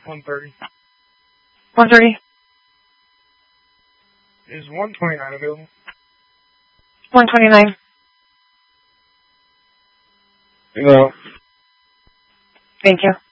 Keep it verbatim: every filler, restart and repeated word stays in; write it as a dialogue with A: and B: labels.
A: one thirty.
B: one thirty.
A: Is one twenty-nine available?
B: one twenty-nine.
A: No.
B: Thank you.